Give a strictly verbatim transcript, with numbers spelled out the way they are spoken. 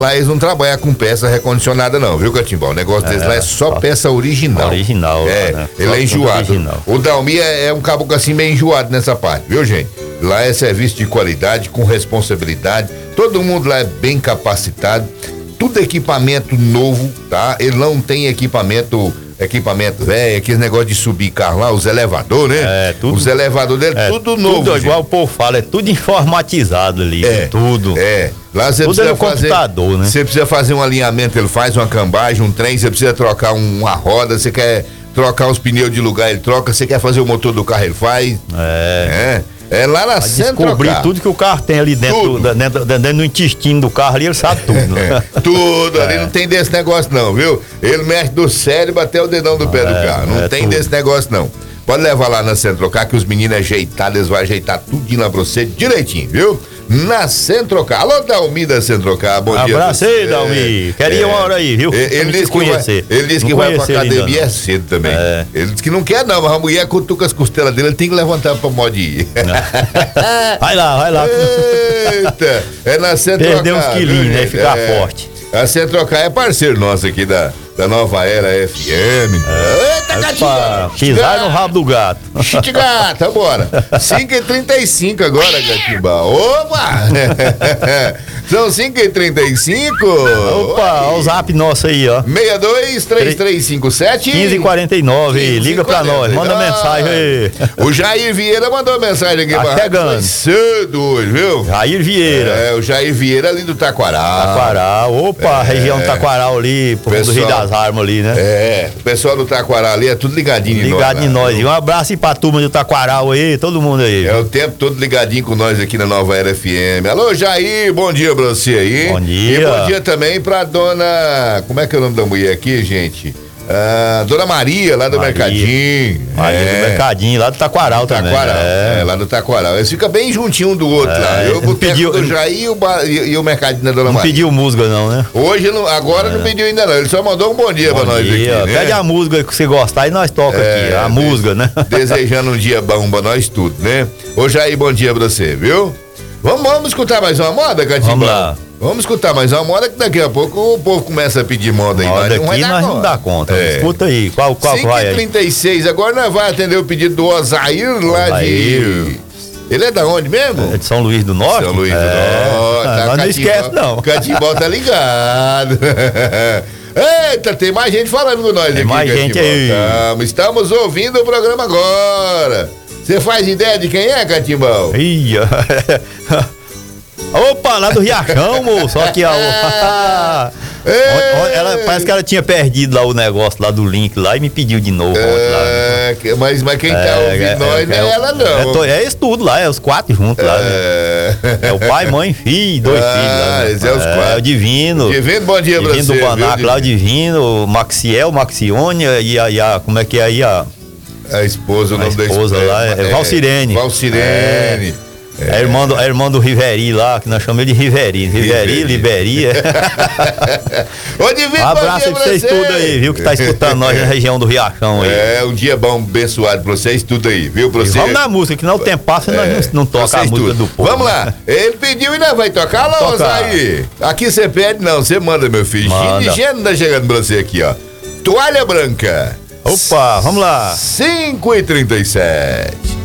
Lá eles não trabalham com peça recondicionada não, viu, Catimbau? O negócio deles é, lá é só, só peça original. Original. É, né? ele só é enjoado. O Dalmi é, é um caboclo assim meio enjoado nessa parte, viu, gente? Lá é serviço de qualidade, com responsabilidade. Todo mundo lá é bem capacitado. Tudo equipamento novo, tá? Ele não tem equipamento... Equipamento velho, aquele negócio de subir carro lá, os elevadores, né? É, tudo. Os elevadores dele, é, tudo novo. Tudo igual o povo fala, é tudo informatizado ali. É, tudo. É. Lá você tudo precisa é no fazer, computador, né? Você precisa fazer um alinhamento, ele faz uma cambagem, um trem, você precisa trocar uma roda, você quer trocar os pneus de lugar, ele troca, você quer fazer o motor do carro, ele faz. É. É. É lá na Centrocar. Descobrir tudo que o carro tem ali dentro, da, dentro, dentro do intestino do carro ali, ele sabe tudo. É, tudo, é. Ali não tem desse negócio não, viu? Ele mexe do cérebro até o dedão do pé é, do carro, não é tem tudo. Desse negócio não. Pode levar lá na Centrocar que os meninos ajeitados, eles vão ajeitar tudinho lá pra você direitinho, viu? Na Centrocar. Alô, Dalmi da Centrocar, bom dia. Abracei, Dalmi. Queria é, uma hora aí, viu? Ele, ele disse que vai, ele disse que vai pra academia cedo, cedo também. É. Ele disse que não quer não, mas a mulher cutuca as costelas dele, ele tem que levantar pra modo de ir. Vai lá, vai lá. Eita, é na Centrocar. Perder uns quilinhos, né? Ficar é, forte. A Centrocar é parceiro nosso aqui da, da Nova Era F M. É. Eita, gatinho! Xizar no rabo do gato. Chute gata, bora. cinco e trinta e cinco agora, Gatimba. Opa! São cinco e trinta e cinco. Opa, olha o zap nosso aí, ó. seis dois três três cinco sete quinze e quarenta e nove. Liga pra nós, manda mensagem aí. O Jair Vieira mandou mensagem aqui. Tá chegando. Cedo hoje, viu? Jair Vieira. É, o Jair Vieira ali do Taquaral. Taquaral, opa, é. Região do Taquaral ali, por do Rio das Armas ali, né? É, o pessoal do Taquaral ali é tudo ligadinho em nós. Ligado em nós. E um abraço aí pra turma do Taquaral aí, todo mundo aí. É o tempo todo ligadinho com nós aqui na Nova Era F M. Alô, Jair, bom dia pra você aí. Bom dia. E bom dia também pra dona... Como é que é o nome da mulher aqui, gente? Ah, dona Maria, lá do Maria. Mercadinho. Maria é. do Mercadinho, lá do Taquaral também. Taquaral, é. é, lá do Taquaral. Eles ficam bem juntinho um do outro é. lá. Eu vou pediu do Jair e o, e, e o Mercadinho da Dona não Maria. Não pediu música não, né? Hoje, não, agora é. não pediu ainda não. Ele só mandou um bom dia bom pra nós dia. aqui, né? Pede a música que você gostar e nós toca é, aqui, a de, música, né? Desejando um dia bom pra nós tudo, né? Ô Jair, bom dia pra você, viu? Vamos, vamos escutar mais uma moda, Catinho? Vamos lá. Vamos escutar mais uma moda que daqui a pouco o povo começa a pedir moda aí. Moda nós aqui nós não dá conta. É. Escuta aí, qual, qual vai aí? cinco e trinta e seis, agora nós vamos atender o pedido do Osair lá Osair. de... Ele é da onde mesmo? É de São Luís do Norte? São Luís é. do Norte. Ah, tá, não esquece não. O Catimbau tá ligado. Eita, tem mais gente falando com nós tem aqui. mais gente aí. Estamos, estamos ouvindo o programa agora. Você faz ideia de quem é, Catimbau? Ia. Opa, lá do Riachão, moço. Só que a. Ela, parece que ela tinha perdido lá o negócio lá do link lá e me pediu de novo. É, lá. mas, mas quem tá é, ouvindo é, nós é, não é ela, não. É, é isso tudo lá, é os quatro juntos é, lá. Né? É o pai, mãe, filho, dois ah, filhos lá. Né? É, os quatro. É o Divino. Divino, bom dia pra você. Divino do Banaco lá, o Divino, o Maxiel, Maxiônia e a, e a. Como é que é aí a. A esposa, o nome da esposa lá é, é Valcirene. Valcirene. É. É. É irmão do, é irmão do Riveri lá, que nós chamamos ele de Riveri. Riveri, Liberia. Ô, Divino, um abraço aí pra vocês tudo aí, viu? Que tá escutando nós na região do Riachão aí. É, um dia bom, abençoado pra vocês tudo aí, viu? Pra você... Vamos na música, que não o tempo passa e é, nós não, não toca a música tudo. do povo. Vamos lá, ele pediu e nós vai tocar, alô, aí. Aqui você pede, não, você manda, meu filho. Gênero tá chegando pra você aqui, ó. Toalha Branca. Opa, vamos lá. cinco e trinta e sete.